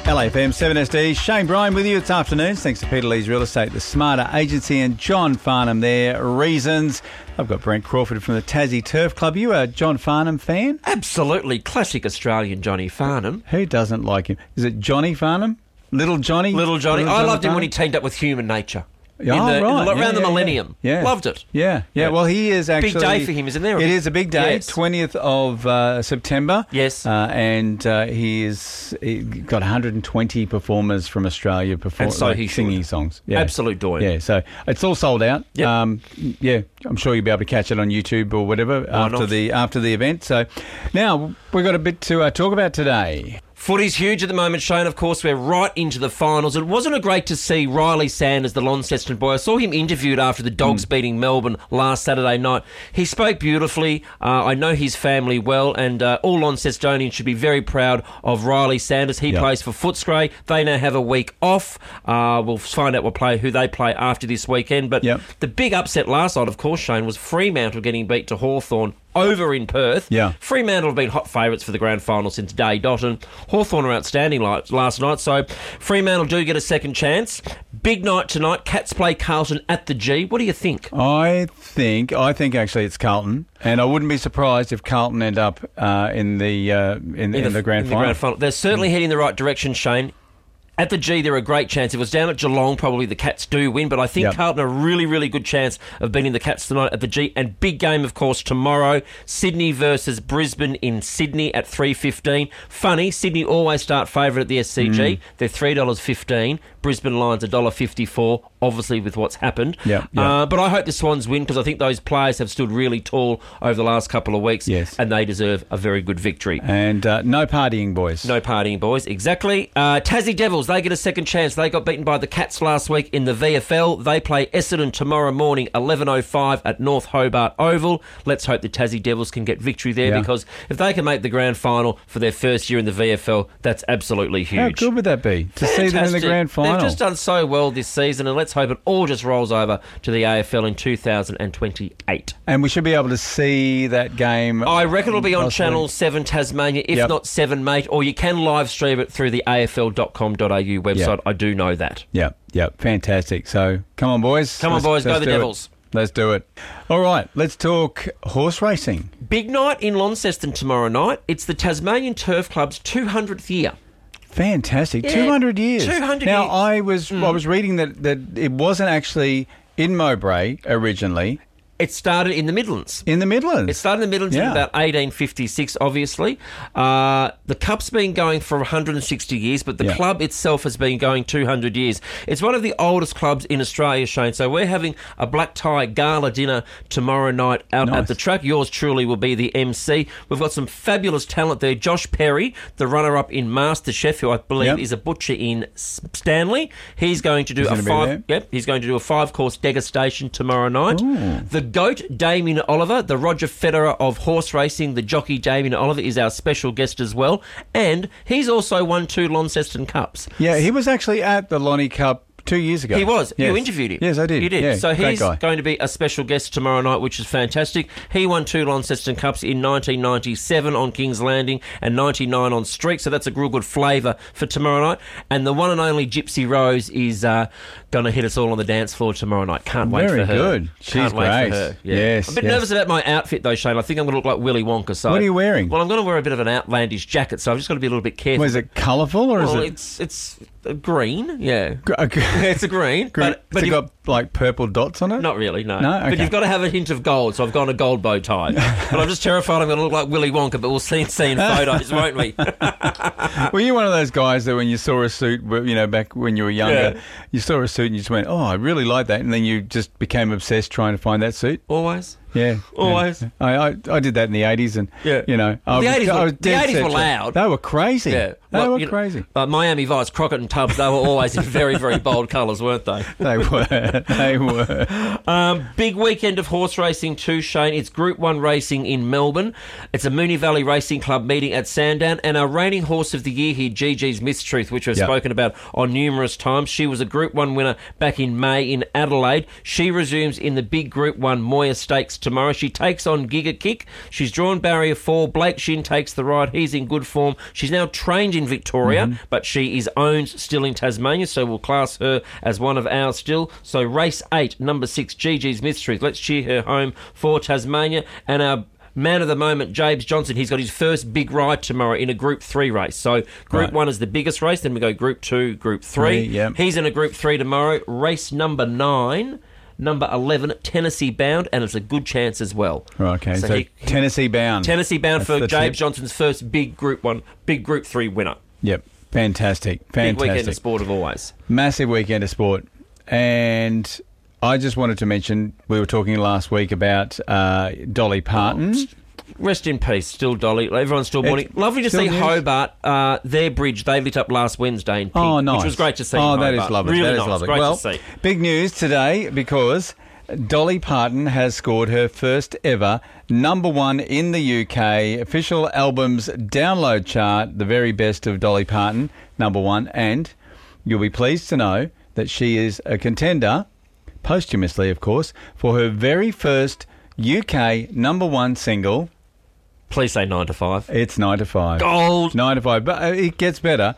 LAFM 7SD, Shane Bryan with you. It's afternoons. Thanks to Peter Lee's Real Estate, the Smarter Agency, and John Farnham there. Reasons. I've got Brent Crawford from the Tassie Turf Club. You a John Farnham fan? Absolutely. Classic Australian Johnny Farnham. Who doesn't like him? Is it Johnny Farnham? Little Johnny? Little Johnny. I loved him Farnham? when he teamed up with Human Nature. Around the millennium. Yeah. Loved it. Yeah. Well, he is actually... Big day for him, isn't there? It is a big day, Yes. 20th of September. Yes. And he got 120 performers from Australia And so he singing should. songs. Yeah. Absolute doyen. Yeah, so it's all sold out. Yep. I'm sure you'll be able to catch it on YouTube or whatever after the event. So now we've got a bit to talk about today. Footy's huge at the moment, Shane. Of course, we're right into the finals. It wasn't a great to see Riley Sanders, the Launceston boy. I saw him interviewed after the Dogs beating Melbourne last Saturday night. He spoke beautifully. I know his family well, and all Launcestonians should be very proud of Riley Sanders. He plays for Footscray. They now have a week off. We'll find out who they play after this weekend. But the big upset last night, of course, Shane, was Fremantle getting beat to Hawthorn over in Perth. Yeah. Fremantle have been hot favourites for the grand final since day dot, and Hawthorn are outstanding last night, so Fremantle do get a second chance. Big night tonight. Cats play Carlton at the G. What do you think? I think actually it's Carlton, and I wouldn't be surprised if Carlton end up in the grand final. They're certainly heading the right direction, Shane. At the G, they're a great chance. If it was down at Geelong, probably the Cats do win, but I think Carlton a really, really good chance of beating the Cats tonight at the G. And big game, of course, tomorrow, Sydney versus Brisbane in Sydney at 3:15. Funny, Sydney always start favourite at the SCG. They're $3.15. Brisbane Lions $1.54, obviously with what's happened. But I hope the Swans win because I think those players have stood really tall over the last couple of weeks, and they deserve a very good victory. And no partying, boys. No partying, boys, exactly. Tassie Devils, they get a second chance. They got beaten by the Cats last week in the VFL. They play Essendon tomorrow morning, 11:05 at North Hobart Oval. Let's hope the Tassie Devils can get victory there because if they can make the grand final for their first year in the VFL, that's absolutely huge. How good would that be to see them in the grand final? They've just done so well this season, and let's hope it all just rolls over to the AFL in 2028. And we should be able to see that game. I reckon it'll be on Channel 7 Tasmania, if not 7 Mate, or you can live stream it through the AFL.com.au website. I do know that. Yep. Fantastic. So, come on, boys. Go the Devils. Let's do it. All right, let's talk horse racing. Big night in Launceston tomorrow night. It's the Tasmanian Turf Club's 200th year. Fantastic. 200 years. 200 now, years. I was reading that it wasn't actually in Mowbray originally. It started in the Midlands. In the Midlands? It started in the Midlands in about 1856, obviously. The Cup's been going for 160 years, but the club itself has been going 200 years. It's one of the oldest clubs in Australia, Shane. So we're having a black tie gala dinner tomorrow night out at the track. Yours truly will be the MC. We've got some fabulous talent there. Josh Perry, the runner-up in MasterChef, who I believe is a butcher in Stanley. He's going to do he's going to do a 5-course degustation tomorrow night. Ooh. The GOAT, Damien Oliver, the Roger Federer of horse racing, the jockey Damien Oliver is our special guest as well. And he's also won 2 Launceston Cups. Yeah, he was actually at the Lonnie Cup 2 years ago. He was. Yes. You interviewed him. Yes, I did. You did. Yeah, so he's guy. going to be a special guest tomorrow night, which is fantastic. He won 2 Launceston Cups in 1997 on King's Landing and 99 on Streak, so that's a real good flavour for tomorrow night. And the one and only Gypsy Rose is going to hit us all on the dance floor tomorrow night. Can't wait for her. Very good. She's wait great. for her. Yeah. Yes. I'm a bit nervous about my outfit, though, Shane. I think I'm going to look like Willy Wonka. So what are you wearing? Well, I'm going to wear a bit of an outlandish jacket, so I've just got to be a little bit careful. Well, is it colourful or is it... It's green, it's a green. But it's got like purple dots on it? Not really, no. No? Okay. But you've got to have a hint of gold, so I've gone a gold bow tie. But I'm just terrified I'm going to look like Willy Wonka, but we'll see in photos, won't we? Were you one of those guys that when you saw a suit, back when you were younger, you saw a suit and you just went, oh, I really like that, and then you just became obsessed trying to find that suit? Always. Yeah. Always. Yeah. I did that in the 80s and, the 80s were loud. They were crazy. Yeah. They were crazy. Miami Vice, Crockett and Tubbs, they were always in very, very bold colours, weren't they? They were. They were. Big weekend of horse racing too, Shane. It's Group 1 racing in Melbourne. It's a Moonee Valley Racing Club meeting at Sandown. And our reigning horse of the year here, Gigi's Mistruth, which we've spoken about on numerous times. She was a Group 1 winner back in May in Adelaide. She resumes in the big Group 1 Moya Stakes tomorrow. She takes on Giga Kick. She's drawn barrier 4. Blake Shin takes the ride. He's in good form. She's now trained in Victoria, but she is owned still in Tasmania, so we'll class her as one of ours still. So race 8, number 6, Gigi's Mistruth. Let's cheer her home for Tasmania. And our man of the moment, James Johnson, he's got his first big ride tomorrow in a Group 3 race. So Group 1 is the biggest race, then we go Group 2, Group 3. He's in a Group 3 tomorrow. Race number 9, number 11, Tennessee Bound, and it's a good chance as well. Right, okay, so Tennessee Bound. Tennessee Bound for James Johnson's first big Group 3 winner. Yep, fantastic. Big weekend of sport of always. Massive weekend of sport. And I just wanted to mention, we were talking last week about Dolly Parton. Rest in peace, still Dolly. Everyone's still mourning. Lovely to see Hobart. Their bridge, they lit up last Wednesday in pink, nice. which was great to see. Oh, that is lovely. Really that is nice. lovely. Great well, to see. Big news today because Dolly Parton has scored her first ever number 1 in the UK official albums download chart, the very best of Dolly Parton, number 1. And you'll be pleased to know that she is a contender, posthumously, of course, for her very first UK number 1 single. Please say 9 to 5. It's 9 to 5. Gold. 9 to 5. But it gets better.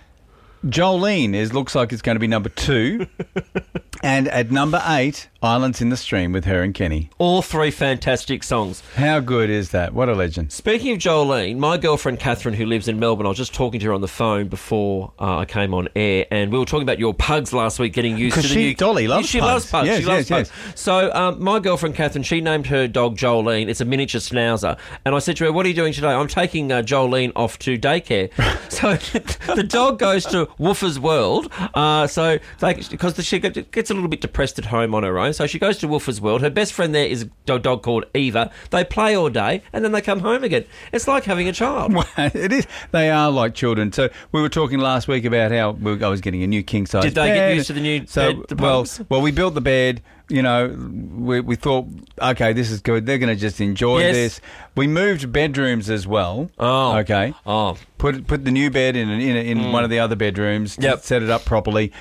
Jolene looks like it's going to be number 2. And at number 8, Islands in the Stream with her and Kenny. All 3 fantastic songs. How good is that? What a legend. Speaking of Jolene, my girlfriend Catherine, who lives in Melbourne, I was just talking to her on the phone before I came on air, and we were talking about your pugs last week, getting used to the new... Dolly loves pugs. She loves pugs. Yes, she loves pugs. Yes. So my girlfriend Catherine, she named her dog Jolene. It's a miniature schnauzer. And I said to her, what are you doing today? I'm taking Jolene off to daycare. So the dog goes to Woofer's World. Because she gets a little bit depressed at home on her own. So she goes to Woofer's World. Her best friend there is a dog called Eva. They play all day and then they come home again. It's like having a child. It is. They are like children. So we were talking last week about how I was getting a new king size bed. Did they get used to the new bed? Well, we built the bed. You know, we thought, okay, this is good. They're going to just enjoy this. We moved bedrooms as well. Oh, okay. Oh, put the new bed in one of the other bedrooms. Yep. Set it up properly.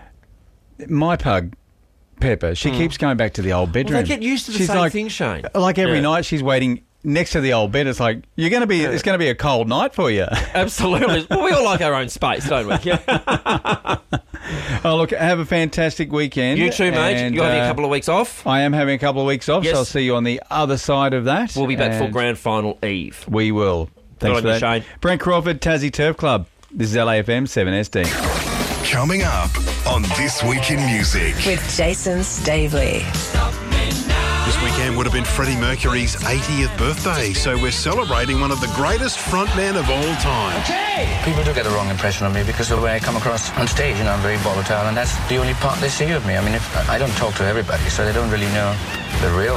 My pug, Pepper, she keeps going back to the old bedroom. Well, they get used to the same thing, Shane. Like every night, she's waiting next to the old bed. It's like it's going to be a cold night for you. Absolutely. Well, we all like our own space, don't we? Yeah. Oh, look, have a fantastic weekend. You too, mate. You're having a couple of weeks off. I am having a couple of weeks off, so I'll see you on the other side of that. We'll be back for grand final eve. We will. Thanks for that. Shane. Brent Crawford, Tassie Turf Club. This is LAFM 7SD. Coming up on This Week in Music with Jason Stavely. This weekend would have been Freddie Mercury's 80th birthday, so we're celebrating one of the greatest frontmen of all time. Okay. People do get the wrong impression of me because of the way I come across on stage, I'm very volatile, and that's the only part they see of me. I mean, I don't talk to everybody, so they don't really know the real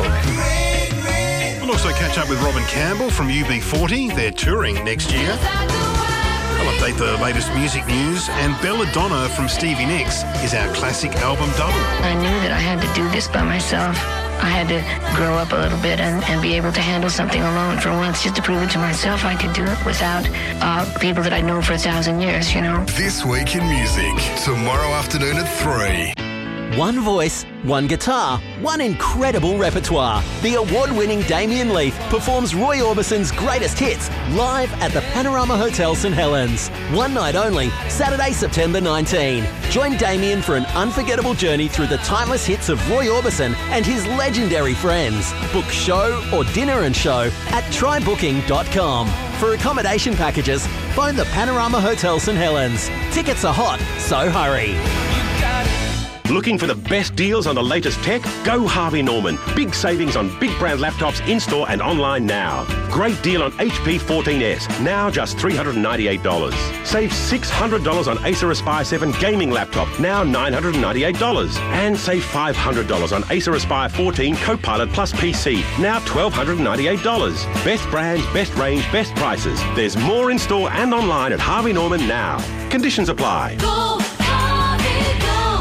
me. We'll also catch up with Robin Campbell from UB40. They're touring next year. I'll update the latest music news, and Belladonna from Stevie Nicks is our classic album double. I knew that I had to do this by myself. I had to grow up a little bit and be able to handle something alone for once, just to prove it to myself I could do it without people that I'd known for 1,000 years, you know. This Week in Music, tomorrow afternoon at 3. One voice, one guitar, one incredible repertoire. The award-winning Damien Leith performs Roy Orbison's greatest hits live at the Panorama Hotel St Helens. One night only, Saturday, September 19. Join Damien for an unforgettable journey through the timeless hits of Roy Orbison and his legendary friends. Book show or dinner and show at trybooking.com. For accommodation packages, phone the Panorama Hotel St Helens. Tickets are hot, so hurry. Looking for the best deals on the latest tech? Go Harvey Norman. Big savings on big brand laptops in-store and online now. Great deal on HP 14S, now just $398. Save $600 on Acer Aspire 7 gaming laptop, now $998. And save $500 on Acer Aspire 14 Copilot Plus PC, now $1,298. Best brands, best range, best prices. There's more in-store and online at Harvey Norman now. Conditions apply. Go, Harvey, go.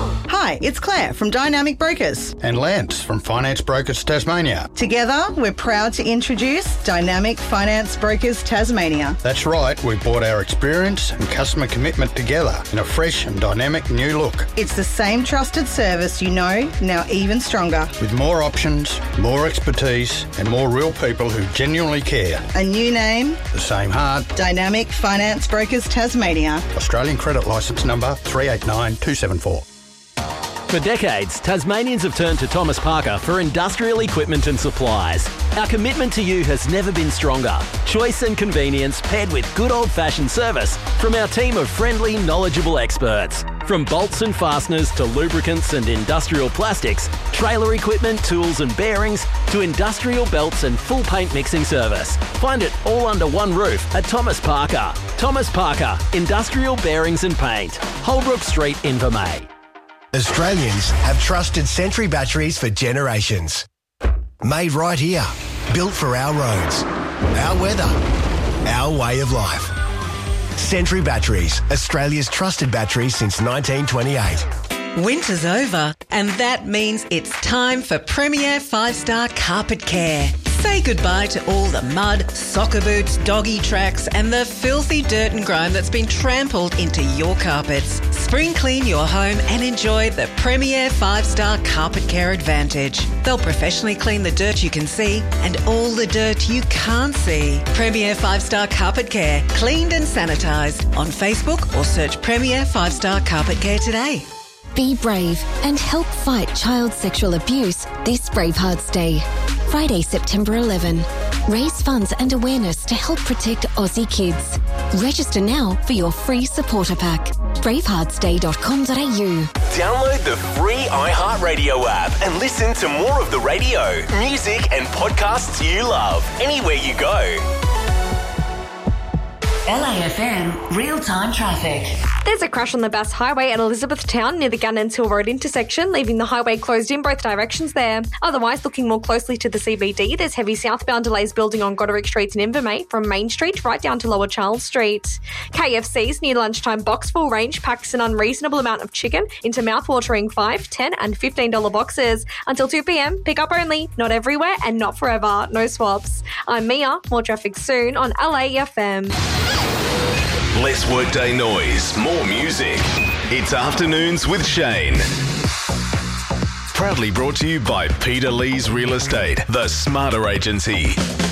Hi, it's Claire from Dynamic Brokers. And Lance from Finance Brokers Tasmania. Together, we're proud to introduce Dynamic Finance Brokers Tasmania. That's right, we brought our experience and customer commitment together in a fresh and dynamic new look. It's the same trusted service you know, now even stronger. With more options, more expertise, and more real people who genuinely care. A new name, the same heart. Dynamic Finance Brokers Tasmania. Australian credit licence number 389274. For decades, Tasmanians have turned to Thomas Parker for industrial equipment and supplies. Our commitment to you has never been stronger. Choice and convenience paired with good old-fashioned service from our team of friendly, knowledgeable experts. From bolts and fasteners to lubricants and industrial plastics, trailer equipment, tools and bearings, to industrial belts and full paint mixing service. Find it all under one roof at Thomas Parker. Thomas Parker, Industrial Bearings and Paint. Holbrook Street, Invermay. Australians have trusted Sentry batteries for generations. Made right here, built for our roads, our weather, our way of life. Sentry Batteries, Australia's trusted batteries since 1928. Winter's over, and that means it's time for Premier 5-Star Carpet Care. Say goodbye to all the mud, soccer boots, doggy tracks, and the filthy dirt and grime that's been trampled into your carpets. Spring clean your home and enjoy the Premier 5-Star Carpet Care Advantage. They'll professionally clean the dirt you can see and all the dirt you can't see. Premier 5-Star Carpet Care, cleaned and sanitised. On Facebook or search Premier 5-Star Carpet Care today. Be brave and help fight child sexual abuse this Bravehearts Day. Friday, September 11. Raise funds and awareness to help protect Aussie kids. Register now for your free supporter pack. braveheartsday.com.au. Download the free iHeartRadio app and listen to more of the radio, music and podcasts you love anywhere you go. LAFM real-time traffic. There's a crash on the Bass Highway at Elizabethtown near the Gunnans Hill Road intersection, leaving the highway closed in both directions there. Otherwise, looking more closely to the CBD, there's heavy southbound delays building on Goderic Street in Invermay from Main Street right down to Lower Charles Street. KFC's near lunchtime box full range packs an unreasonable amount of chicken into mouthwatering $5, $10 and $15 boxes. Until 2 p.m, pick up only, not everywhere and not forever, no swaps. I'm Mia, more traffic soon on LAFM. Less workday noise, more music. It's Afternoons with Shane. Proudly brought to you by Peter Lee's Real Estate, the smarter agency.